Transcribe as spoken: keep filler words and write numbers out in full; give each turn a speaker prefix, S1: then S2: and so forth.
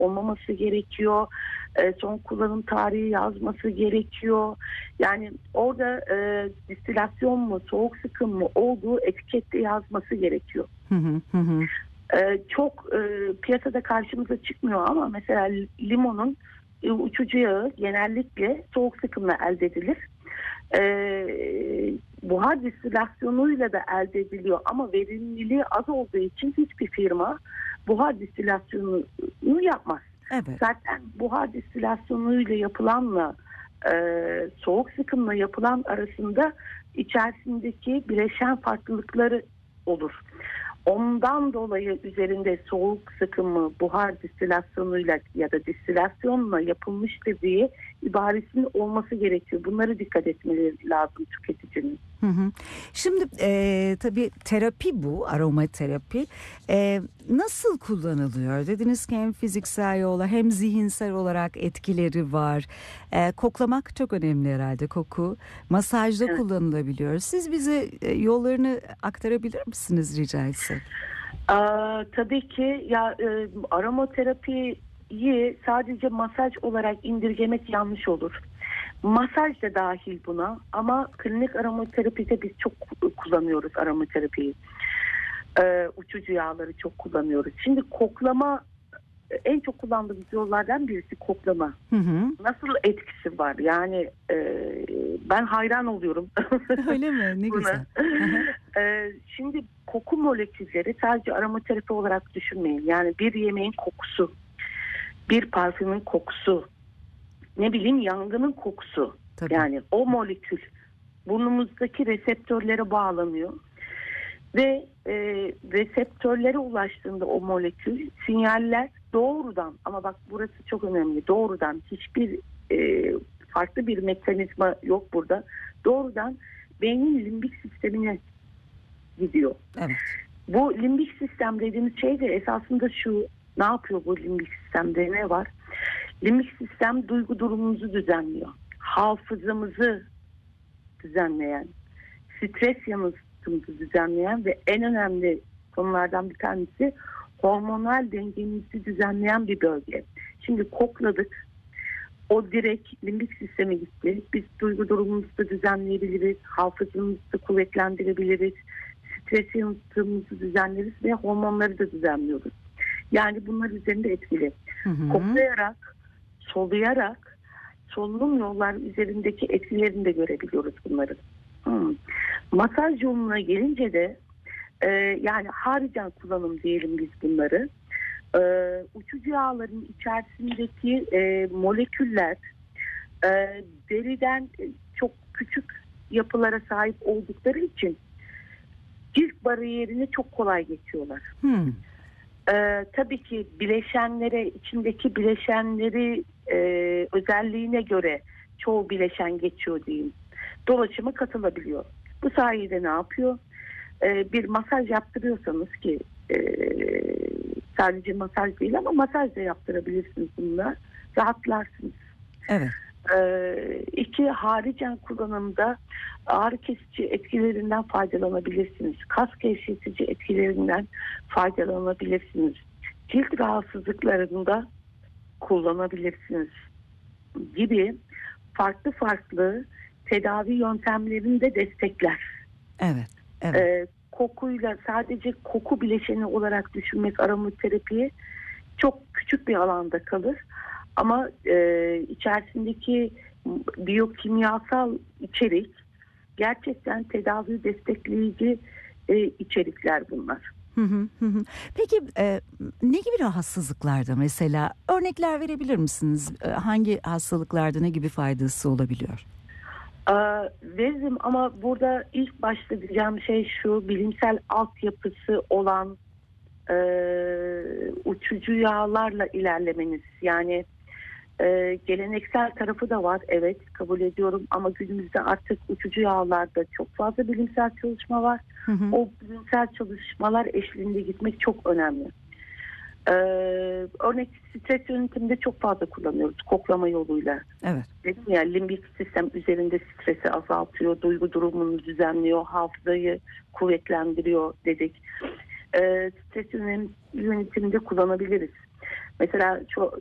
S1: olmaması gerekiyor. E, son kullanım tarihi yazması gerekiyor. Yani orada e, distilasyon mu, soğuk sıkım mı olduğu etikette yazması gerekiyor.
S2: Hı hı hı.
S1: E, çok e, piyasada karşımıza çıkmıyor ama mesela limonun e, uçucu yağı genellikle soğuk sıkımla elde edilir. E, buhar distilasyonuyla da elde ediliyor ama verimliliği az olduğu için hiçbir firma buhar distilasyonunu yapmaz.
S2: Evet.
S1: Zaten buhar distilasyonuyla yapılanla e, soğuk sıkımla yapılan arasında içerisindeki bileşen farklılıkları olur. Ondan dolayı üzerinde soğuk sıkımı buhar distilasyonuyla ya da distilasyonla yapılmıştır diye ibaresinin olması gerekiyor. Bunları dikkat etmeleri lazım tüketicinin.
S2: Hı hı. Şimdi e, tabii terapi bu, aromaterapi. E, nasıl kullanılıyor? Dediniz ki hem fiziksel yolla hem zihinsel olarak etkileri var. E, koklamak çok önemli herhalde, koku. Masajda
S1: Evet.
S2: kullanılabiliyor. Siz bize e, yollarını aktarabilir misiniz rica etsem?
S1: Aa, tabii ki ya e, aromaterapiyi sadece masaj olarak indirgemek yanlış olur. Masaj da dahil buna ama klinik aromaterapide biz çok kullanıyoruz aromaterapiyi. Ee, uçucu yağları çok kullanıyoruz. Şimdi koklama en çok kullandığımız yollardan birisi koklama.
S2: Hı hı.
S1: Nasıl etkisi var? Yani e, ben hayran oluyorum.
S2: Öyle mi? Ne güzel.
S1: e, şimdi koku molekülleri sadece aromaterapi olarak düşünmeyin. Yani bir yemeğin kokusu, bir parfümün kokusu, ne bileyim yangının kokusu.
S2: Tabii.
S1: Yani o molekül burnumuzdaki reseptörlere bağlanıyor ve e, reseptörlere ulaştığında o molekül sinyaller doğrudan, ama bak burası çok önemli, doğrudan hiçbir e, farklı bir mekanizma yok burada, doğrudan beynin limbik sistemine gidiyor.
S2: Evet.
S1: Bu limbik sistem dediğimiz şey de esasında şu: ne yapıyor bu limbik sistemde, ne var? Limbik sistem duygu durumumuzu düzenliyor. Hafızamızı düzenleyen, stres yanıltımızı düzenleyen ve en önemli konulardan bir tanesi hormonal dengemizi düzenleyen bir bölge. Şimdi kokladık. O direkt limbik sisteme gitti. Biz duygu durumumuzu da düzenleyebiliriz. Hafızamızı da kuvvetlendirebiliriz. Stres yanıltımımızı düzenleriz ve hormonları da düzenliyoruz. Yani bunlar üzerinde etkili.
S2: Hı hı.
S1: Koklayarak, soluyarak solunum yolları üzerindeki etkilerini de görebiliyoruz bunların. Hmm. Masaj yoluna gelince de e, yani haricen kullanım diyelim biz bunları. E, uçucu yağların içerisindeki e, moleküller e, deriden e, çok küçük yapılara sahip oldukları için cilt bariyerini çok kolay geçiyorlar.
S2: Hmm.
S1: Ee, tabii ki bileşenlere, içindeki bileşenleri e, özelliğine göre çoğu bileşen geçiyor diyeyim. Dolaşıma katılabiliyor. Bu sayede ne yapıyor? Ee, bir masaj yaptırıyorsanız ki e, sadece masaj değil ama masaj da yaptırabilirsiniz bununla. Rahatlarsınız.
S2: Evet.
S1: Ee, iki, haricen kullanımda ağrı kesici etkilerinden faydalanabilirsiniz. Kas gevşetici etkilerinden faydalanabilirsiniz. Cilt rahatsızlıklarında kullanabilirsiniz gibi farklı farklı tedavi yöntemlerini de destekler.
S2: Evet. Evet.
S1: Ee, kokuyla sadece koku bileşeni olarak düşünmek aromaterapiyi çok küçük bir alanda kalır. Ama e, içerisindeki biyokimyasal içerik gerçekten tedavi destekleyici e, içerikler bunlar.
S2: Hı hı hı. Peki e, ne gibi rahatsızlıklarda mesela örnekler verebilir misiniz? E, hangi hastalıklarda ne gibi faydası olabiliyor?
S1: Ee, veririm ama burada ilk başta diyeceğim şey şu: bilimsel altyapısı olan e, uçucu yağlarla ilerlemeniz. Yani e, geleneksel tarafı da var, evet, kabul ediyorum, ama günümüzde artık uçucu yağlarda çok fazla bilimsel çalışma var.
S2: Hı hı.
S1: O bilimsel çalışmalar eşliğinde gitmek çok önemli. Ee, örnek stres yönetiminde çok fazla kullanıyoruz koklama yoluyla.
S2: Evet.
S1: Dedim ya, limbik sistem üzerinde stresi azaltıyor, duygu durumunu düzenliyor, hafızayı kuvvetlendiriyor dedik. Ee, stres yönetiminde kullanabiliriz. Mesela çok